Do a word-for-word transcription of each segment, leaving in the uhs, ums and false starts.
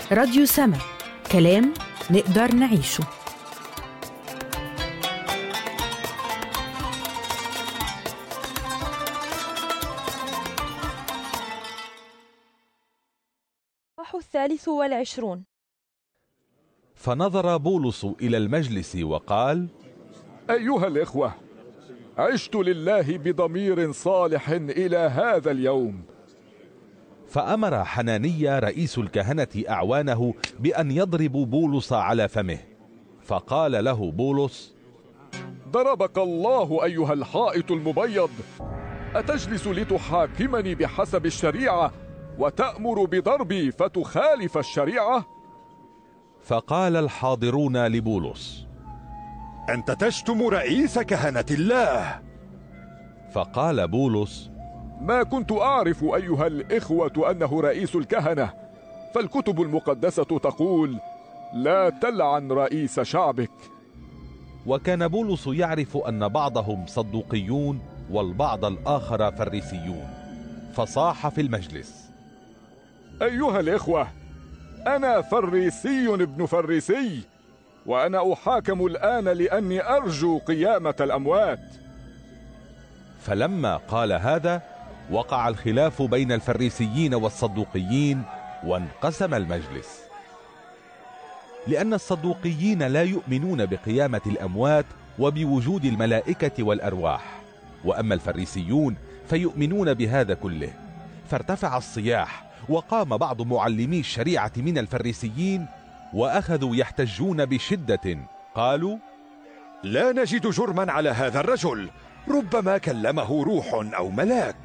راديو سما، كلام نقدر نعيشه. الثالث والعشرون. فنظر بولس إلى المجلس وقال: أيها الإخوة، عشت لله بضمير صالح إلى هذا اليوم. فأمر حنانيا رئيس الكهنة أعوانه بأن يضربوا بولس على فمه، فقال له بولس: ضربك الله أيها الحائط المبيض، أتجلس لتحاكمني بحسب الشريعة وتأمر بضربي فتخالف الشريعة؟ فقال الحاضرون لبولس: أنت تشتم رئيس كهنة الله. فقال بولس: ما كنت أعرف أيها الإخوة أنه رئيس الكهنة، فالكتب المقدسة تقول: لا تلعن رئيس شعبك. وكان بولس يعرف أن بعضهم صدوقيون والبعض الآخر فريسيون، فصاح في المجلس: أيها الإخوة، أنا فريسي ابن فريسي، وأنا أحاكم الآن لأني أرجو قيامة الأموات. فلما قال هذا وقع الخلاف بين الفريسيين والصدوقيين، وانقسم المجلس، لأن الصدوقيين لا يؤمنون بقيامة الأموات وبوجود الملائكة والأرواح، وأما الفريسيون فيؤمنون بهذا كله. فارتفع الصياح، وقام بعض معلمي الشريعة من الفريسيين وأخذوا يحتجون بشدة. قالوا: لا نجد جرما على هذا الرجل، ربما كلمه روح أو ملاك.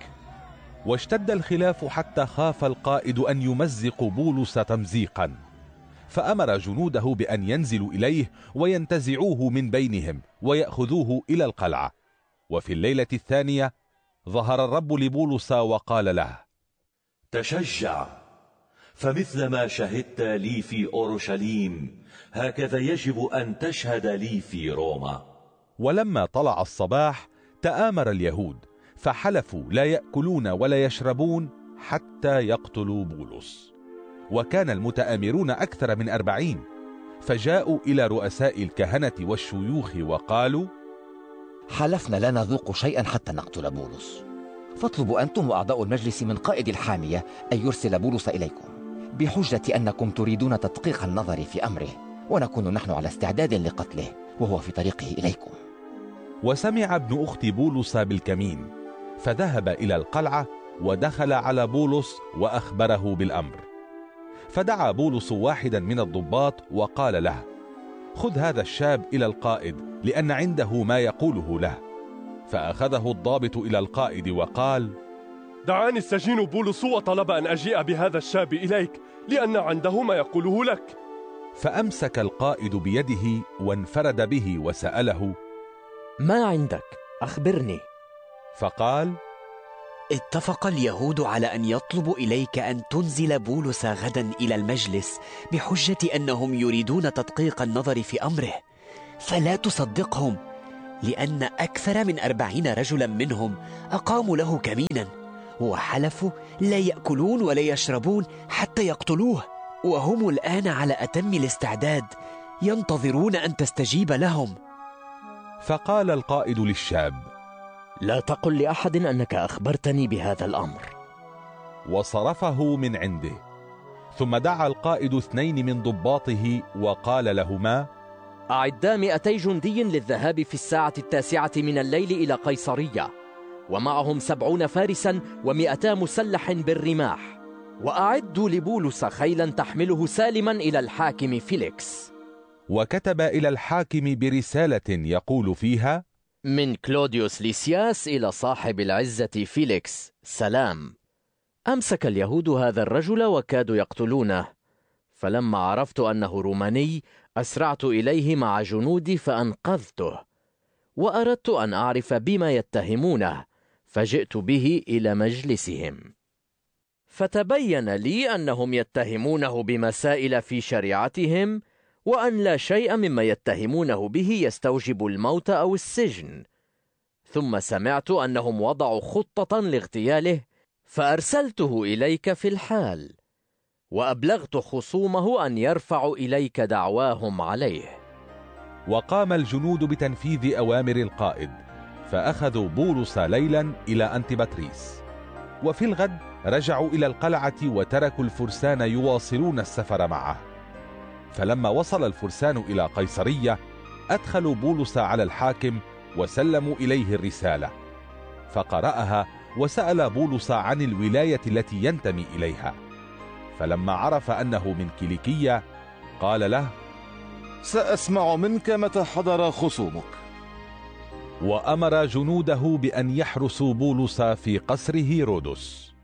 واشتد الخلاف حتى خاف القائد أن يمزق بولس تمزيقا، فأمر جنوده بأن ينزلوا إليه وينتزعوه من بينهم ويأخذوه إلى القلعة. وفي الليلة الثانية ظهر الرب لبولس وقال له: تشجع، فمثل ما شهدت لي في أورشليم هكذا يجب أن تشهد لي في روما. ولما طلع الصباح تآمر اليهود، فحلفوا لا يأكلون ولا يشربون حتى يقتلوا بولس. وكان المتآمرون أكثر من أربعين، فجاءوا إلى رؤساء الكهنة والشيوخ وقالوا: حلفنا لا نذوق شيئا حتى نقتل بولس، فاطلبوا أنتم وأعضاء المجلس من قائد الحامية أن يرسل بولس إليكم، بحجة أنكم تريدون تدقيق النظر في أمره، ونكون نحن على استعداد لقتله وهو في طريقه إليكم. وسمع ابن أخت بولس بالكمين، فذهب إلى القلعة ودخل على بولس وأخبره بالأمر. فدعا بولس واحدا من الضباط وقال له: خذ هذا الشاب إلى القائد، لأن عنده ما يقوله له. فأخذه الضابط إلى القائد وقال: دعاني السجين بولس وطلب أن أجيء بهذا الشاب إليك، لأن عنده ما يقوله لك. فأمسك القائد بيده وانفرد به وسأله: ما عندك؟ أخبرني. فقال: اتفق اليهود على أن يطلبوا إليك أن تنزل بولس غدا إلى المجلس بحجة أنهم يريدون تدقيق النظر في أمره، فلا تصدقهم، لأن أكثر من أربعين رجلا منهم أقاموا له كمينا، وحلفوا لا يأكلون ولا يشربون حتى يقتلوه، وهم الآن على أتم الاستعداد ينتظرون أن تستجيب لهم. فقال القائد للشاب: لا تقل لأحد أنك أخبرتني بهذا الأمر. وصرفه من عنده. ثم دعا القائد اثنين من ضباطه وقال لهما: أعدا مئتي جندي للذهاب في الساعة التاسعة من الليل إلى قيصرية، ومعهم سبعون فارسا ومئتا مسلح بالرماح، وأعدوا لبولس خيلا تحمله سالما إلى الحاكم فيليكس. وكتب إلى الحاكم برسالة يقول فيها: من كلوديوس ليسياس إلى صاحب العزة فيليكس، سلام. أمسك اليهود هذا الرجل وكادوا يقتلونه، فلما عرفت أنه روماني أسرعت إليه مع جنودي فأنقذته، وأردت أن أعرف بما يتهمونه، فجئت به إلى مجلسهم. فتبين لي أنهم يتهمونه بمسائل في شريعتهم، وأن لا شيء مما يتهمونه به يستوجب الموت أو السجن. ثم سمعت أنهم وضعوا خطة لاغتياله، فأرسلته إليك في الحال. وأبلغت خصومه أن يرفعوا إليك دعواهم عليه. وقام الجنود بتنفيذ أوامر القائد، فأخذوا بولس ليلا إلى أنتباتريس. وفي الغد رجعوا إلى القلعة وتركوا الفرسان يواصلون السفر معه. فلما وصل الفرسان إلى قيصرية أدخلوا بولس على الحاكم وسلموا إليه الرسالة، فقرأها وسأل بولس عن الولاية التي ينتمي إليها. فلما عرف أنه من كيليكية قال له: سأسمع منك متى حضر خصومك. وأمر جنوده بأن يحرسوا بولس في قصر هيرودس.